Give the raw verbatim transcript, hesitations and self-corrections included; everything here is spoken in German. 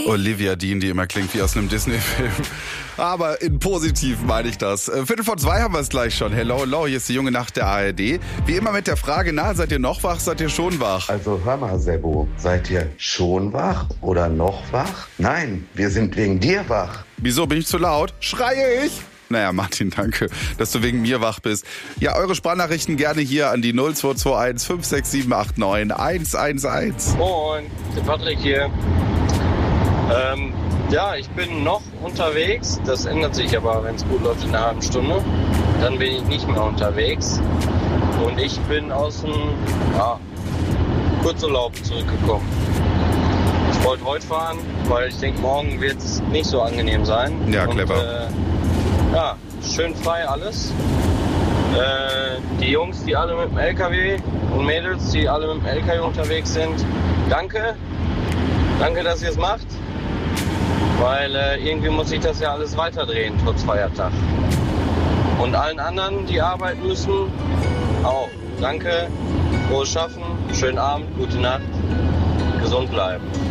Olivia Dean, die immer klingt wie aus einem Disney-Film. Aber in positiv meine ich das. Viertel vor zwei haben wir es gleich schon. Hello, hello, hier ist die junge Nacht der A R D. Wie immer mit der Frage, na, seid ihr noch wach, seid ihr schon wach? Also hör mal, Sebo, seid ihr schon wach oder noch wach? Nein, wir sind wegen dir wach. Wieso, bin ich zu laut? Schreie ich? Naja, Martin, danke, dass du wegen mir wach bist. Ja, eure Sprachnachrichten gerne hier an die null zwei zwei eins fünf sechs sieben acht neun eins eins eins. Moin, der Patrick hier. Ähm, ja, ich bin noch unterwegs. Das ändert sich aber, wenn es gut läuft, in einer halben Stunde. Dann bin ich nicht mehr unterwegs. Und ich bin aus dem ja, Kurzurlaub zurückgekommen. Ich wollte heute fahren, weil ich denke, morgen wird es nicht so angenehm sein. Ja, Und, clever. Äh, ja, schön frei alles. Äh, die Jungs, die alle mit dem L K W und Mädels, die alle mit dem L K W unterwegs sind, danke. Danke, dass ihr es macht. Weil äh, irgendwie muss sich das ja alles weiterdrehen, trotz Feiertag. Und allen anderen, die arbeiten müssen, auch. Danke, frohes Schaffen, schönen Abend, gute Nacht, gesund bleiben.